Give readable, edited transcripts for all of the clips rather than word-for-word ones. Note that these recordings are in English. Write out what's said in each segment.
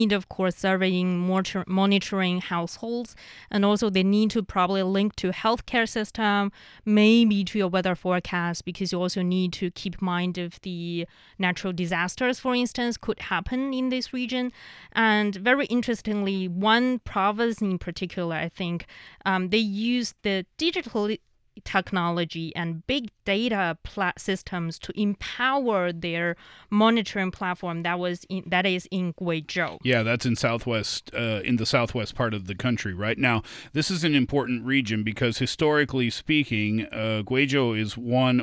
of course, surveying, monitoring households, and also they need to probably link to healthcare system, maybe to your weather forecast, because you also need to keep mind of the natural disasters, for instance, could happen in this region. And very interestingly, one province in particular, I think, they use the digital technology and big data systems to empower their monitoring platform that is in Guizhou. Yeah, that's in the southwest part of the country. Right now, this is an important region because historically speaking, Guizhou is one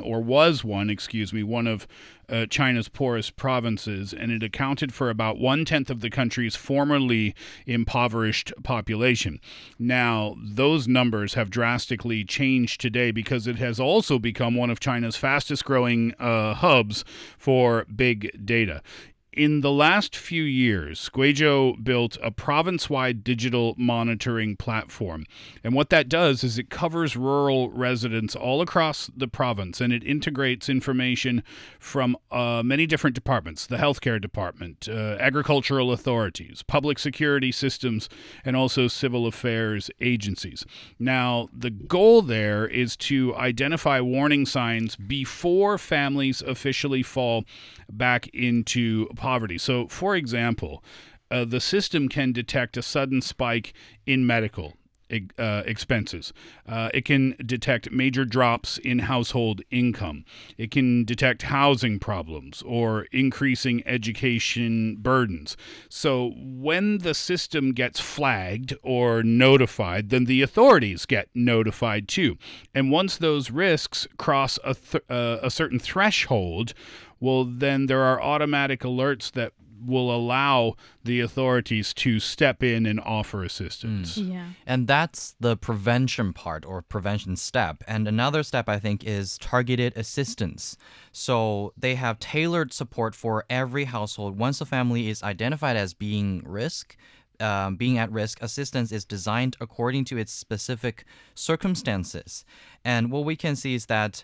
of China's poorest provinces, and it accounted for about 1/10 of the country's formerly impoverished population. Now, those numbers have drastically changed today because it has also become one of China's fastest growing hubs for big data. In the last few years, Guizhou built a province-wide digital monitoring platform. And what that does is it covers rural residents all across the province, and it integrates information from many different departments: the healthcare department, agricultural authorities, public security systems, and also civil affairs agencies. Now, the goal there is to identify warning signs before families officially fall back into poverty. So, for example, the system can detect a sudden spike in medical expenses. It can detect major drops in household income. It can detect housing problems or increasing education burdens. So when the system gets flagged or notified, then the authorities get notified too. And once those risks cross a certain threshold, well, then there are automatic alerts that will allow the authorities to step in and offer assistance. Yeah. And that's the prevention part or prevention step. And another step, I think, is targeted assistance. So they have tailored support for every household. Once a family is identified as being at risk, assistance is designed according to its specific circumstances. And what we can see is that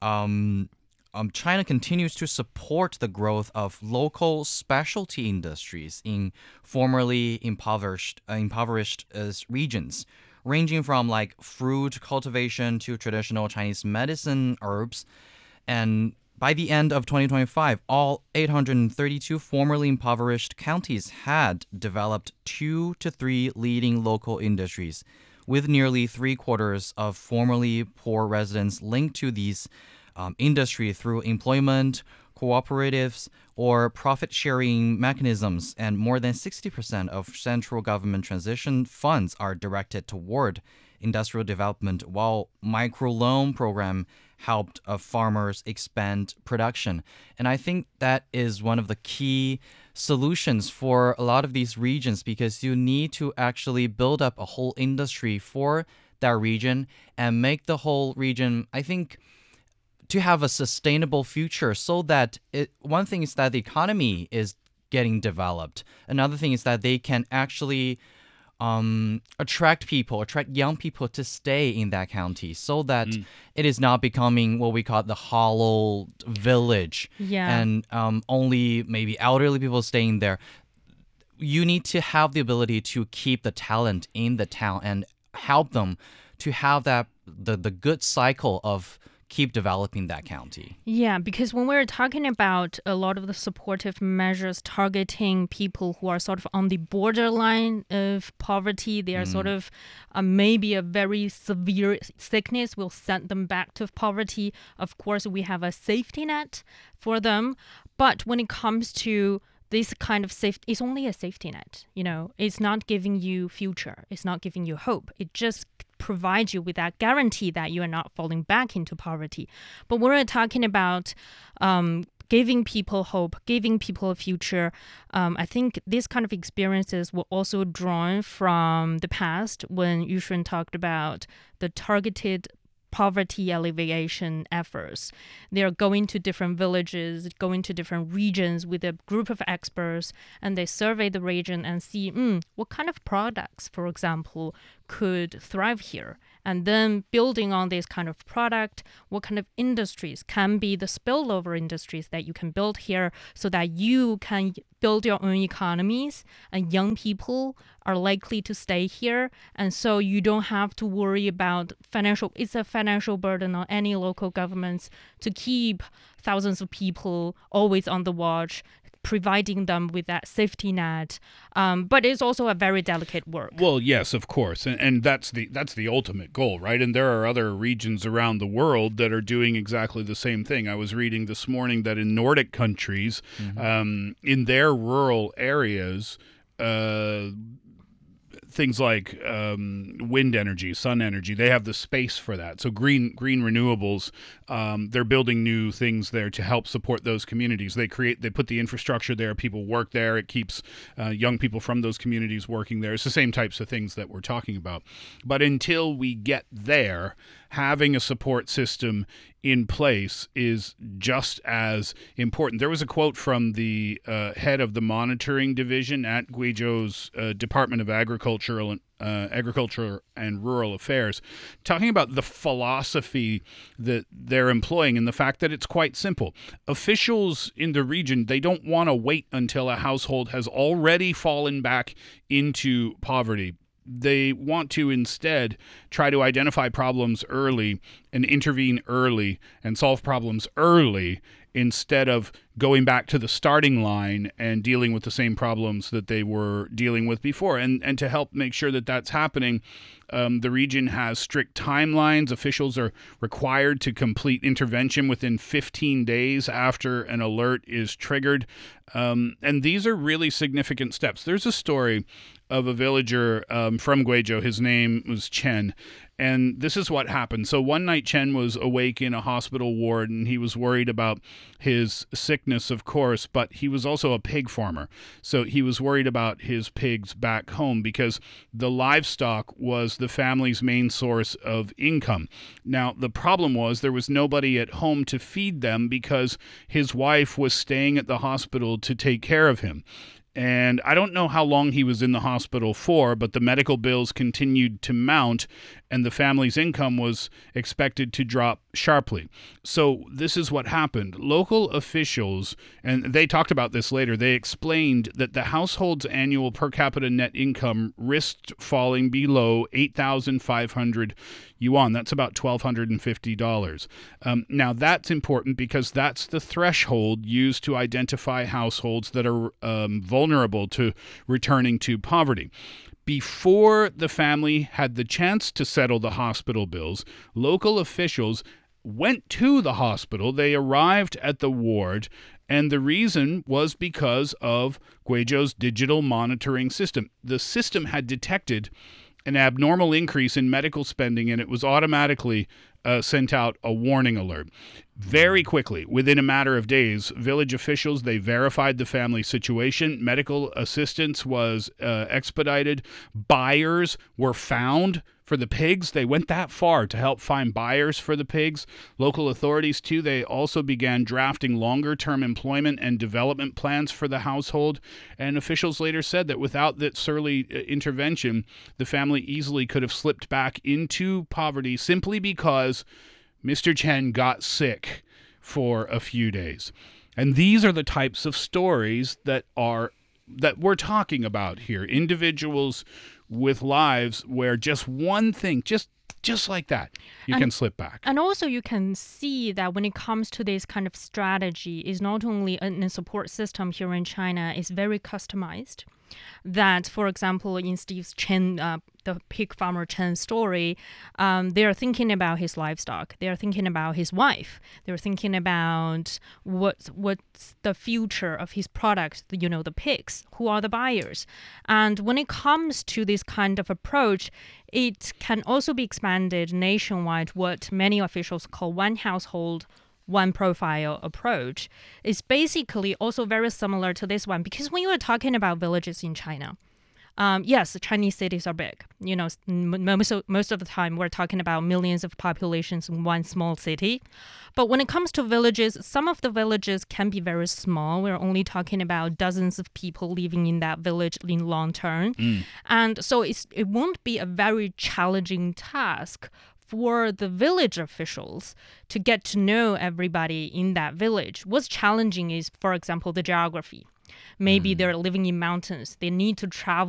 China continues to support the growth of local specialty industries in formerly impoverished regions, ranging from like fruit cultivation to traditional Chinese medicine herbs. And by the end of 2025, all 832 formerly impoverished counties had developed 2 to 3 leading local industries, with nearly 3/4 of formerly poor residents linked to these industry through employment, cooperatives, or profit-sharing mechanisms, and more than 60% of central government transition funds are directed toward industrial development, while microloan program helped farmers expand production. And I think that is one of the key solutions for a lot of these regions, because you need to actually build up a whole industry for that region and make the whole region, I think, to have a sustainable future, so that one thing is that the economy is getting developed. Another thing is that they can actually attract young people to stay in that county, so that it is not becoming what we call the hollow village. Yeah. And only maybe elderly people staying there. You need to have the ability to keep the talent in the town and help them to have that the good cycle of keep developing that county. Yeah, because when we're talking about a lot of the supportive measures targeting people who are sort of on the borderline of poverty, they are sort of maybe a very severe sickness will send them back to poverty. Of course, we have a safety net for them. But when it comes to this kind of safety, it's only a safety net. It's not giving you future. It's not giving you hope. It just provides you with that guarantee that you are not falling back into poverty. But when we're talking about giving people hope, giving people a future, I think these kind of experiences were also drawn from the past when Yushun talked about the targeted poverty alleviation efforts. They are going to different villages, going to different regions with a group of experts, and they survey the region and see what kind of products, for example, could thrive here. And then building on this kind of product, what kind of industries can be the spillover industries that you can build here so that you can build your own economies and young people are likely to stay here. And so you don't have to worry about it's a financial burden on any local governments to keep thousands of people always on the watch, providing them with that safety net. But it's also a very delicate work. Well, yes, of course. And that's the ultimate goal, right? And there are other regions around the world that are doing exactly the same thing. I was reading this morning that in Nordic countries, in their rural areas, things like wind energy, sun energy, they have the space for that. So green renewables, they're building new things there to help support those communities. They put the infrastructure there, people work there. It keeps young people from those communities working there. It's the same types of things that we're talking about. But until we get there, having a support system in place is just as important. There was a quote from the head of the monitoring division at Guizhou's Department of Agriculture and Rural Affairs, talking about the philosophy that they're employing and the fact that it's quite simple. Officials in the region, they don't want to wait until a household has already fallen back into poverty. They want to instead try to identify problems early and intervene early and solve problems early instead of going back to the starting line and dealing with the same problems that they were dealing with before. And to help make sure that that's happening, the region has strict timelines. Officials are required to complete intervention within 15 days after an alert is triggered. And these are really significant steps. There's a story of a villager from Guizhou. His name was Chen. And this is what happened. So one night Chen was awake in a hospital ward and he was worried about his sickness, of course, but he was also a pig farmer. So he was worried about his pigs back home because the livestock was the family's main source of income. Now, the problem was there was nobody at home to feed them because his wife was staying at the hospital to take care of him. And I don't know how long he was in the hospital for, but the medical bills continued to mount and the family's income was expected to drop sharply. So this is what happened. Local officials, and they talked about this later, they explained that the household's annual per capita net income risked falling below 8,500 yuan. That's about $1,250. Now, that's important because that's the threshold used to identify households that are vulnerable to returning to poverty. Before the family had the chance to settle the hospital bills, local officials went to the hospital. They arrived at the ward, and the reason was because of Guizhou's digital monitoring system. The system had detected an abnormal increase in medical spending, and it was automatically sent out a warning alert. Very quickly, within a matter of days, village officials, they verified the family situation. Medical assistance was expedited. Buyers were found for the pigs. They went that far to help find buyers for the pigs. Local authorities, too, they also began drafting longer-term employment and development plans for the household. And officials later said that without this early intervention, the family easily could have slipped back into poverty simply because Mr. Chen got sick for a few days. And these are the types of stories that we're talking about here. Individuals with lives where just one thing, just like that, you can slip back. And also you can see that when it comes to this kind of strategy, is not only in a support system here in China, is very customized. That, for example, in Steve Chen, the pig farmer Chen story, they are thinking about his livestock. They are thinking about his wife. They're thinking about what's the future of his products, the pigs. Who are the buyers? And when it comes to this kind of approach, it can also be expanded nationwide, what many officials call one household, one profile approach. Is basically also very similar to this one, because when you are talking about villages in China, Yes, Chinese cities are big. You know, most of the time we're talking about millions of populations in one small city. But when it comes to villages, some of the villages can be very small. We're only talking about dozens of people living in that village in long term. And so it won't be a very challenging task for the village officials to get to know everybody in that village. What's challenging is, for example, the geography. Maybe they're living in mountains. They need to travel